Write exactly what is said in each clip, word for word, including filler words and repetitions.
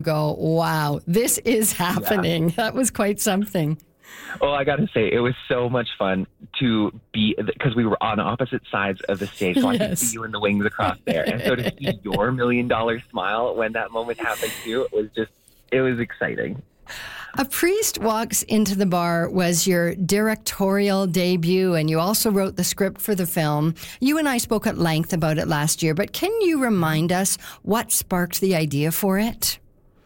go, wow, this is happening? Yeah. That was quite something. Oh, I got to say, it was so much fun to be, because we were on opposite sides of the stage, so yes. I could see you in the wings across there. And so to see your million dollar smile when that moment happened too, it was just, it was exciting. A Priest Walks into the Bar was your directorial debut, and you also wrote the script for the film. You and I spoke at length about it last year, but can you remind us what sparked the idea for it?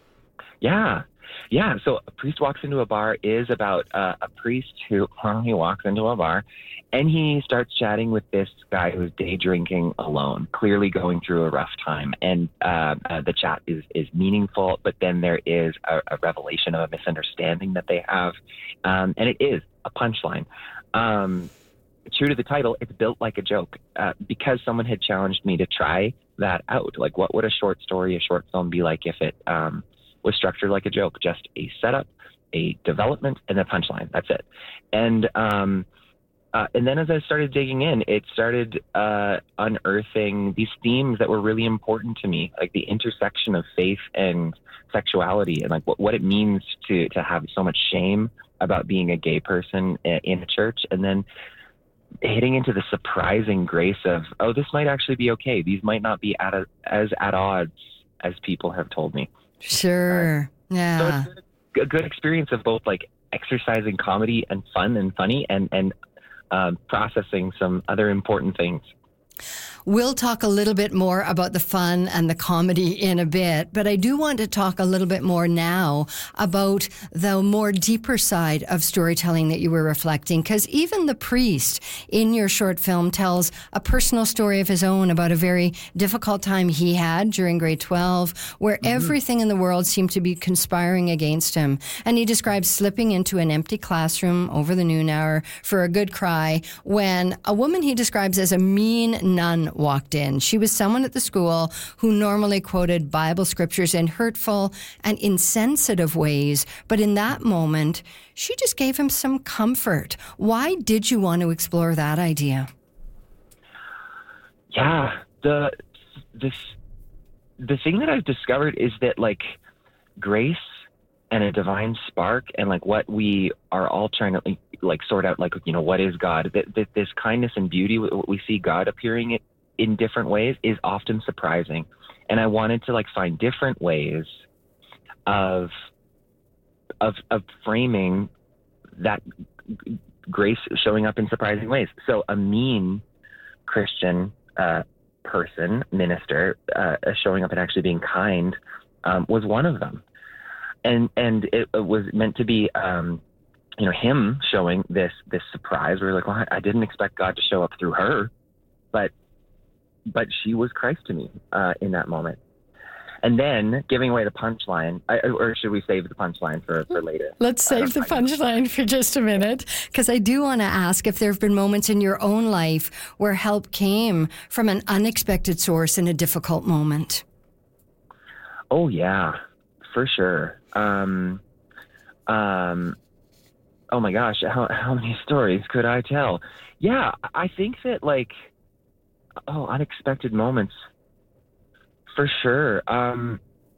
Yeah. Yeah, so A Priest Walks into a Bar is about uh, a priest who well, he walks into a bar and he starts chatting with this guy who's day drinking alone, clearly going through a rough time. And uh, uh, the chat is, is meaningful, but then there is a, a revelation of a misunderstanding that they have. Um, and it is a punchline. Um, true to the title, it's built like a joke uh, because someone had challenged me to try that out. Like, what would a short story, a short film be like if it um, was structured like a joke? Just a setup, a development, and a punchline. That's it. And um, uh, and then as I started digging in, it started uh, unearthing these themes that were really important to me, like the intersection of faith and sexuality, and like what, what it means to to have so much shame about being a gay person in a church, and then hitting into the surprising grace of, oh, this might actually be okay. These might not be at a, as at odds as people have told me. Sure. Uh, yeah. So it's a good experience of both like exercising comedy and fun and funny and, and um, processing some other important things. We'll talk a little bit more about the fun and the comedy in a bit, but I do want to talk a little bit more now about the more deeper side of storytelling that you were reflecting, because even the priest in your short film tells a personal story of his own about a very difficult time he had during grade twelve, where mm-hmm. everything in the world seemed to be conspiring against him. And he describes slipping into an empty classroom over the noon hour for a good cry when a woman he describes as a mean nun walked in. She was someone at the school who normally quoted Bible scriptures in hurtful and insensitive ways, but in that moment, she just gave him some comfort. Why did you want to explore that idea? Yeah, the this the thing that I've discovered is that like grace and a divine spark and like what we are all trying to like sort out, like, you know, what is God? That, that this kindness and beauty, we see God appearing in different ways, is often surprising. And I wanted to like find different ways of of of framing that grace showing up in surprising ways. So a mean Christian uh, person, minister, uh, showing up and actually being kind um, was one of them. And and it, it was meant to be, um, you know, him showing this this surprise. We were like, well, I didn't expect God to show up through her, but but she was Christ to me uh, in that moment. And then giving away the punchline, I, or should we save the punchline for, for later? Let's save the punchline for just a minute, because I do want to ask if there have been moments in your own life where help came from an unexpected source in a difficult moment. Oh, yeah, for sure. Um, um, oh, my gosh, how, how many stories could I tell? Yeah, I think that, like, oh, unexpected moments. For sure. Um,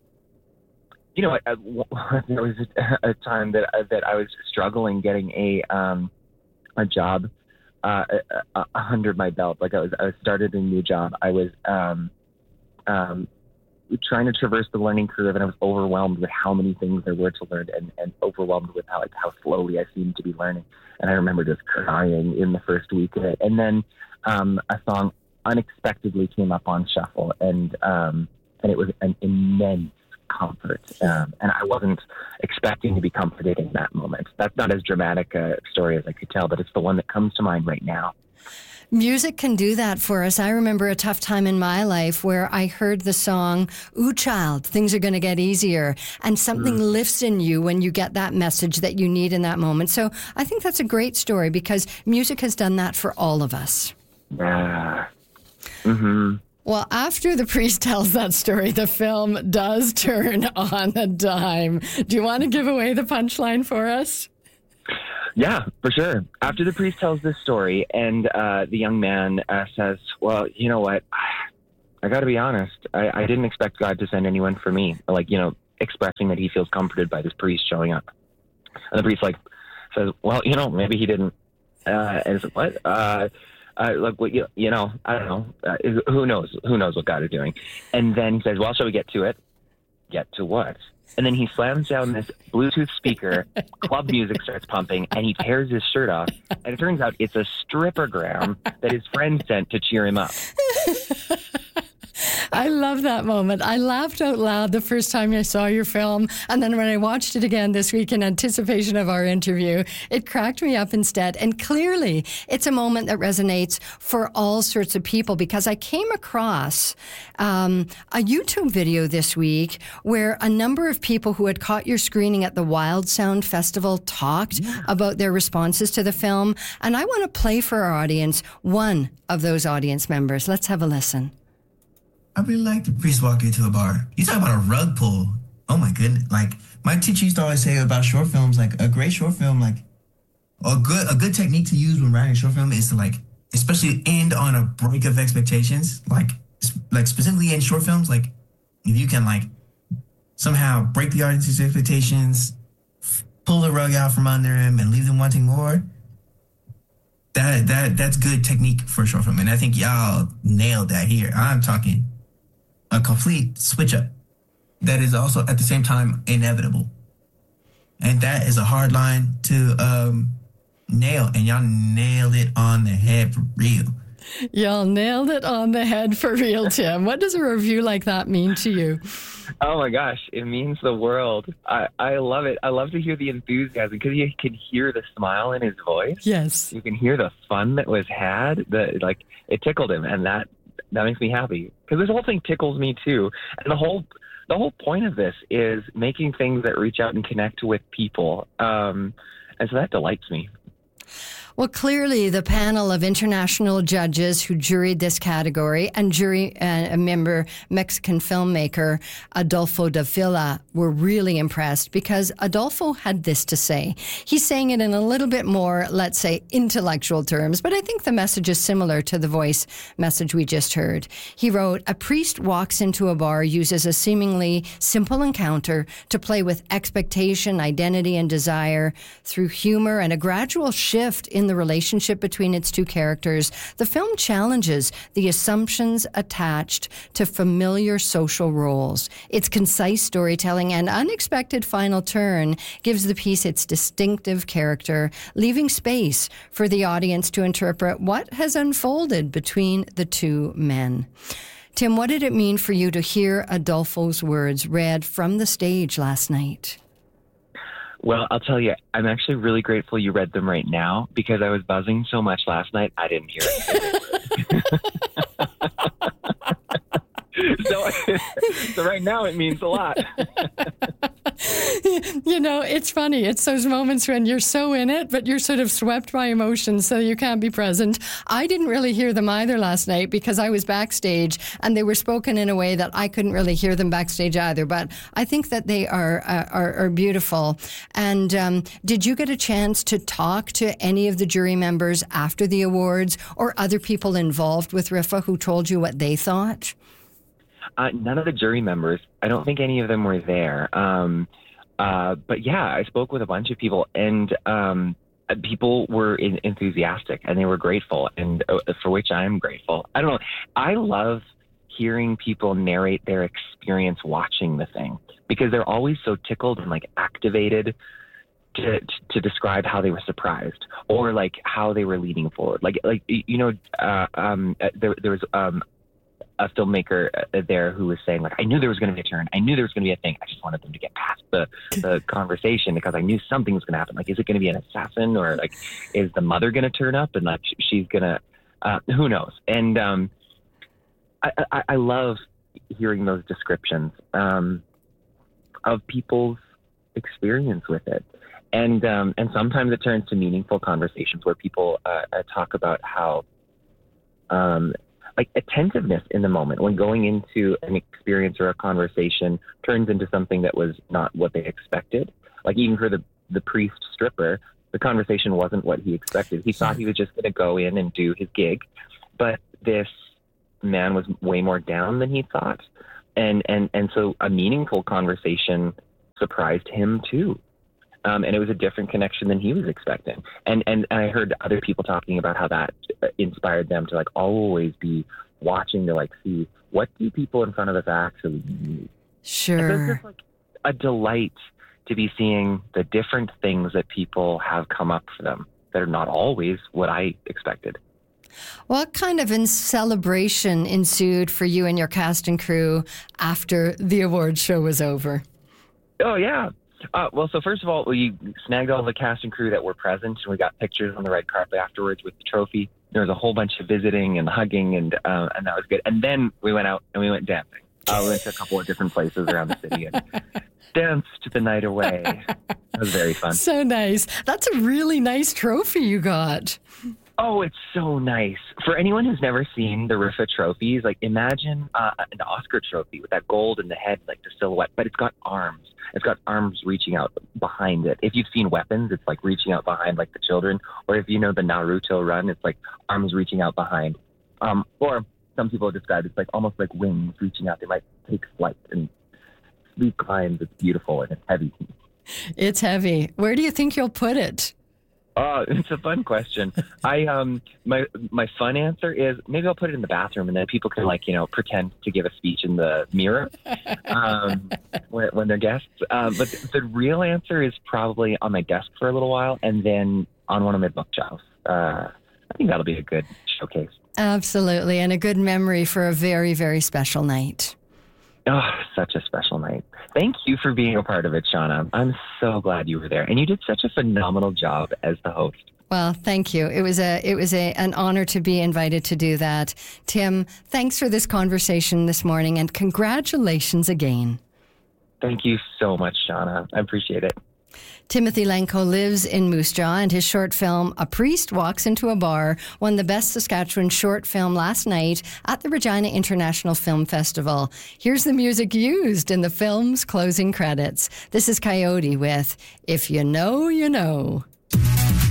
you know, I, I, there was a, a time that that I was struggling getting a um, a job uh, uh, under my belt. Like I was, I started a new job. I was um, um, trying to traverse the learning curve, and I was overwhelmed with how many things there were to learn, and, and overwhelmed with how like how slowly I seemed to be learning. And I remember just crying in the first week of it. And then um, a song unexpectedly came up on shuffle, and um, and it was an immense comfort. Um, and I wasn't expecting to be comforted in that moment. That's not as dramatic a story as I could tell, but it's the one that comes to mind right now. Music can do that for us. I remember a tough time in my life where I heard the song, "Ooh, child, things are going to get easier." And something mm. lifts in you when you get that message that you need in that moment. So I think that's a great story because music has done that for all of us. Yeah. Mm-hmm. Well, after the priest tells that story, the film does turn on a dime. Do you want to give away the punchline for us? Yeah, for sure. After the priest tells this story, and uh, the young man uh, says, well, you know what? I got to be honest. I, I didn't expect God to send anyone for me. Like, you know, expressing that he feels comforted by this priest showing up. And the priest like says, well, you know, maybe he didn't. Uh, and it's like, what? Uh, uh, like, what, you, you know, I don't know. Uh, who knows? Who knows what God is doing? And then he says, well, shall we get to it? Get to what? And then he slams down this Bluetooth speaker, club music starts pumping, and he tears his shirt off. And it turns out it's a strippergram that his friend sent to cheer him up. I love that moment. I laughed out loud the first time I saw your film. And then when I watched it again this week in anticipation of our interview, it cracked me up instead. And clearly, it's a moment that resonates for all sorts of people, because I came across um, a YouTube video this week where a number of people who had caught your screening at the Wild Sound Festival talked yeah. about their responses to the film. And I want to play for our audience one of those audience members. Let's have a listen. I really like the priest walk into a bar. You talk about a rug pull. Oh my goodness. Like my teacher used to always say about short films, like a great short film, like a good a good technique to use when writing a short film is to like, especially end on a break of expectations. Like like specifically in short films, like if you can like somehow break the audience's expectations, pull the rug out from under him and leave them wanting more. That that that's good technique for a short film. And I think y'all nailed that here. I'm talking a complete switch up that is also at the same time inevitable. And that is a hard line to um, nail. And y'all nailed it on the head for real. Y'all nailed it on the head for real, Tim. What does a review like that mean to you? Oh my gosh, it means the world. I, I love it. I love to hear the enthusiasm because you can hear the smile in his voice. Yes. You can hear the fun that was had. The, like, it tickled him, and that that makes me happy. Because this whole thing tickles me too. And the whole the whole point of this is making things that reach out and connect with people. Um, and so that delights me. Well, clearly the panel of international judges who juried this category and jury uh, member Mexican filmmaker Adolfo Davila were really impressed because Adolfo had this to say. He's saying it in a little bit more, let's say, intellectual terms, but I think the message is similar to the voice message we just heard. He wrote, a priest walks into a bar, uses a seemingly simple encounter to play with expectation, identity, and desire through humor and a gradual shift in the relationship between its two characters. The film challenges the assumptions attached to familiar social roles. Its concise storytelling and unexpected final turn gives the piece its distinctive character, leaving space for the audience to interpret what has unfolded between the two men. Tim, what did it mean for you to hear Adolfo's words read from the stage last night? Well, I'll tell you, I'm actually really grateful you read them right now because I was buzzing so much last night, I didn't hear it. so, so right now it means a lot. You know, it's funny. It's those moments when you're so in it, but you're sort of swept by emotions, so you can't be present. I didn't really hear them either last night because I was backstage, and they were spoken in a way that I couldn't really hear them backstage either. But I think that they are uh, are, are beautiful. And um, did you get a chance to talk to any of the jury members after the awards or other people involved with R I F A who told you what they thought? Uh, none of the jury members. I don't think any of them were there. Um, uh, but yeah, I spoke with a bunch of people, and um, people were in, enthusiastic, and they were grateful, and uh, for which I am grateful. I don't know. I love hearing people narrate their experience watching the thing because they're always so tickled and like activated to to describe how they were surprised or like how they were leaning forward. Like like you know, uh, um, there there was um. a filmmaker there who was saying, like, I knew there was going to be a turn. I knew there was going to be a thing. I just wanted them to get past the, the conversation because I knew something was going to happen. Like, is it going to be an assassin or, like, is the mother going to turn up and, like, she's going to, uh, who knows? And um, I, I, I love hearing those descriptions um, of people's experience with it. And, um, and sometimes it turns to meaningful conversations where people uh, talk about how um, like attentiveness in the moment when going into an experience or a conversation turns into something that was not what they expected. Like even for the, the priest stripper, the conversation wasn't what he expected. He thought he was just going to go in and do his gig, but this man was way more down than he thought. And, and, and so a meaningful conversation surprised him too. Um, and it was a different connection than he was expecting. And, and and I heard other people talking about how that inspired them to like always be watching to like see what do people in front of us actually need. Sure. And it's just like a delight to be seeing the different things that people have come up for them that are not always what I expected. What kind of in celebration ensued for you and your cast and crew after the awards show was over? Oh, yeah. Uh, well, so first of all, we snagged all the cast and crew that were present, and we got pictures on the red carpet afterwards with the trophy. There was a whole bunch of visiting and hugging, and uh, and that was good. And then we went out and we went dancing. Uh, we went to a couple of different places around the city and danced the night away. It was very fun. So nice. That's a really nice trophy you got. Oh, it's so nice. For anyone who's never seen the R I F A trophies, like imagine uh, an Oscar trophy with that gold in the head, like the silhouette, but it's got arms. It's got arms reaching out behind it. If you've seen Weapons, it's like reaching out behind like the children. Or if you know the Naruto run, it's like arms reaching out behind. Um, or some people describe it it's like almost like wings reaching out. They might take flight and sleek climbs. It's beautiful and it's heavy. It's heavy. Where do you think you'll put it? Oh, it's a fun question. I um my my fun answer is maybe I'll put it in the bathroom and then people can like you know pretend to give a speech in the mirror um, when, when they're guests. Um, but the, the real answer is probably on my desk for a little while and then on one of my bookshelves. Uh, I think that'll be a good showcase. Absolutely, and a good memory for a very very special night. Oh, such a special night. Thank you for being a part of it, Shauna. I'm so glad you were there. And you did such a phenomenal job as the host. Well, thank you. It was a it was a an honor to be invited to do that. Tim, thanks for this conversation this morning and congratulations again. Thank you so much, Shauna. I appreciate it. Timothy Lenko lives in Moose Jaw, and his short film, A Priest Walks into a Bar, won the Best Saskatchewan Short Film last night at the Regina International Film Festival. Here's the music used in the film's closing credits. This is Coyote with If You Know, You Know.